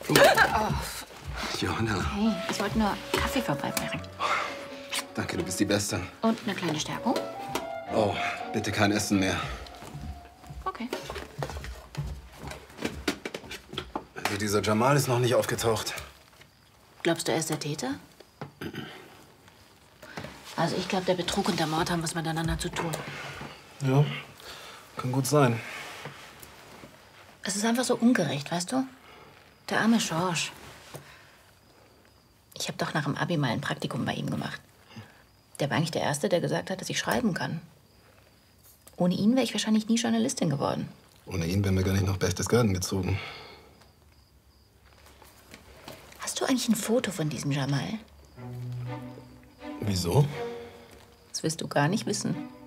Johanna. Hey, ich wollte nur Kaffee vorbeibringen. Danke, du bist die Beste. Und eine kleine Stärkung? Oh, bitte kein Essen mehr. Okay. Also dieser Jamal ist noch nicht aufgetaucht. Glaubst du, er ist der Täter? Also ich glaube, der Betrug und der Mord haben was miteinander zu tun. Ja, kann gut sein. Es ist einfach so ungerecht, weißt du? Der arme George. Ich habe doch nach dem Abi mal ein Praktikum bei ihm gemacht. Der war eigentlich der Erste, der gesagt hat, dass ich schreiben kann. Ohne ihn wäre ich wahrscheinlich nie Journalistin geworden. Ohne ihn wären wir gar nicht nach Berchtesgaden gezogen. Hast du eigentlich ein Foto von diesem Jamal? Wieso? Das wirst du gar nicht wissen.